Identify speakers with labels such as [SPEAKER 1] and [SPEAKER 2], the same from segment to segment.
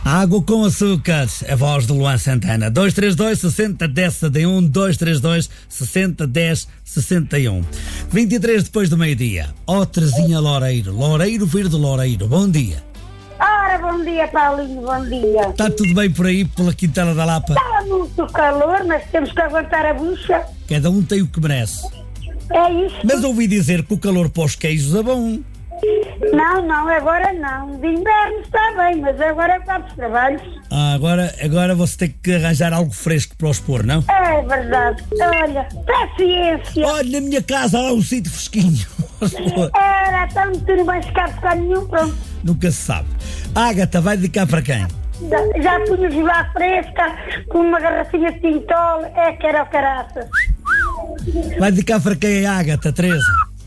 [SPEAKER 1] Água com açúcar, a voz de Luan Santana. 232 60 10 61, 232 60 10 61. 23 depois do meio-dia. Ó Terezinha Loureiro, Loureiro Verde Loureiro, bom dia.
[SPEAKER 2] Ora, bom dia, Paulinho, bom dia.
[SPEAKER 1] Está tudo bem por aí, pela Quintela da Lapa?
[SPEAKER 2] Está muito calor, mas temos que aguentar a bucha.
[SPEAKER 1] Cada um tem o que merece.
[SPEAKER 2] É isso.
[SPEAKER 1] Mas ouvi dizer que o calor para os queijos é bom.
[SPEAKER 2] Não, agora não. De inverno está bem, mas agora é para os trabalhos.
[SPEAKER 1] Agora você tem que arranjar algo fresco para os pôr, não?
[SPEAKER 2] É verdade. Olha, paciência.
[SPEAKER 1] Olha, na minha casa há um sítio fresquinho.
[SPEAKER 2] Era, então tu não vais ficar buscar nenhum, pronto.
[SPEAKER 1] Nunca se sabe. Ágata vai dedicar para quem?
[SPEAKER 2] Já punha gelada fresca, com uma garrafinha de tintol, que era o caraça.
[SPEAKER 1] Vai dedicar para quem a Ágata, Teresa?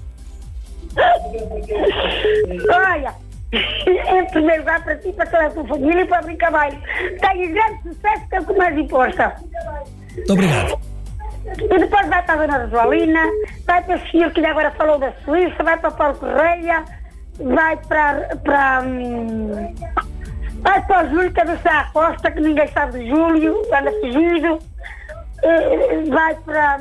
[SPEAKER 2] Olha, em primeiro lugar para ti, para toda a tua família e para o Brincabalho. Tenho grande sucesso, que é o que mais importa.
[SPEAKER 1] Muito obrigado.
[SPEAKER 2] E depois vai para a Dona Rosalina, vai para o senhor que agora falou da Suíça, vai para o Paulo Correia, vai para o Júlio, que é do Sá Costa, que ninguém sabe de Júlio, anda fugido. Vai para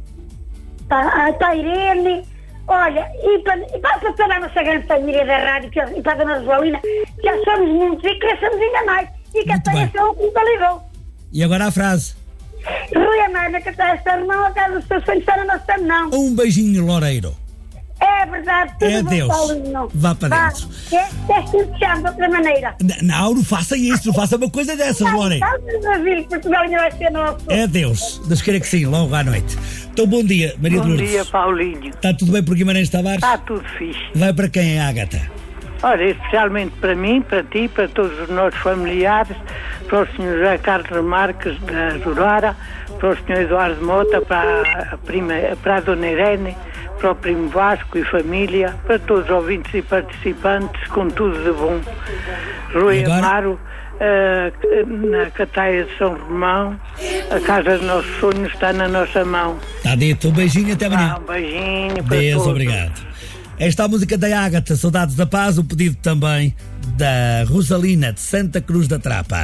[SPEAKER 2] a Irene. Olha, e para toda a nossa grande família da rádio, e para a Dona Rosalina, já somos muitos e crescemos ainda mais. E que até esse é o que me validou.
[SPEAKER 1] E agora a frase.
[SPEAKER 2] Rui Amália, que até esta irmã, a casa dos seus sonhos está na nossa mão.
[SPEAKER 1] Um beijinho, Loureiro.
[SPEAKER 2] É verdade, tudo
[SPEAKER 1] É
[SPEAKER 2] bom,
[SPEAKER 1] Deus.
[SPEAKER 2] Paulinho.
[SPEAKER 1] Vá para dentro.
[SPEAKER 2] Queres que eu te chame de outra maneira?
[SPEAKER 1] Não faça isso, não faça uma coisa dessas, Loureiro.
[SPEAKER 2] Brasil, Portugal ainda vai ser nosso.
[SPEAKER 1] É Deus. Deus queira que sim, logo à noite. Então, bom dia, Maria de Lourdes.
[SPEAKER 3] Bom dia, Paulinho.
[SPEAKER 1] Está tudo bem por Guimarães Tavares?
[SPEAKER 3] Está tudo fixe.
[SPEAKER 1] Vai para quem, Ágata?
[SPEAKER 3] Olha, especialmente para mim, para ti, para todos os nossos familiares, para o Sr. José Carlos Marques da Jurara, para o Sr. Eduardo Mota, para a Dona Irene, para o primo Vasco e família, para todos os ouvintes e participantes, com tudo de bom. Rui Amaro, na Cataia de São Romão, a casa dos nossos sonhos está na nossa mão.
[SPEAKER 1] Está dito, um beijinho, até amanhã.
[SPEAKER 3] Um beijinho para
[SPEAKER 1] Deus,
[SPEAKER 3] todos.
[SPEAKER 1] obrigado. Esta é a música da Ágata, Saudades da Paz, o pedido também da Rosalina de Santa Cruz da Trapa.